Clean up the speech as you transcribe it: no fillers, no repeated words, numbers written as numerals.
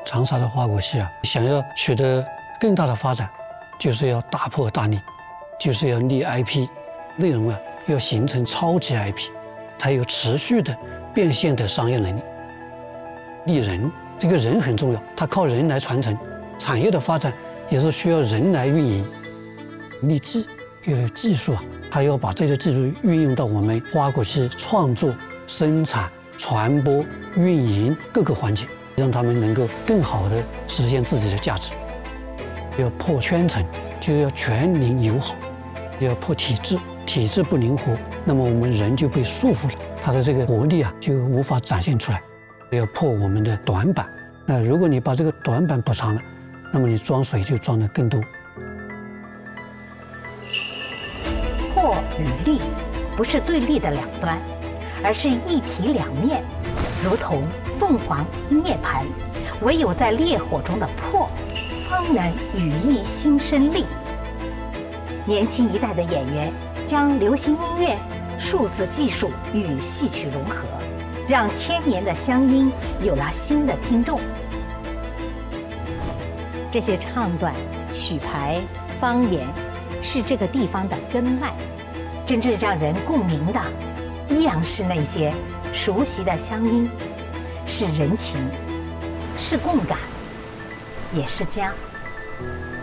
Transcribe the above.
长沙的花鼓戏啊，想要取得更大的发展，就是要大破大立，就是要立 IP， 内容啊要形成超级 IP， 才有持续的变现的商业能力。立人，这个人很重要，它靠人来传承，产业的发展也是需要人来运营。立技要有技术啊，它要把这些技术运用到我们花鼓戏创作、生产、传播、运营各个环节，让他们能够更好地实现自己的价值。要破圈层，就要全民友好；要破体制，体制不灵活，那么我们人就被束缚了，他的这个活力啊就无法展现出来。要破我们的短板，如果你把这个短板补上了，那么你装水就装得更多。 破与立不是对立的两端，而是一体两面，如同凤凰涅槃，唯有在烈火中的破，方能羽翼新生力。年轻一代的演员将流行音乐、数字技术与戏曲融合，让千年的乡音有了新的听众。这些唱段、曲牌、方言是这个地方的根脉，真正让人共鸣的，依然是那些熟悉的乡音，是人情，是共感，也是家。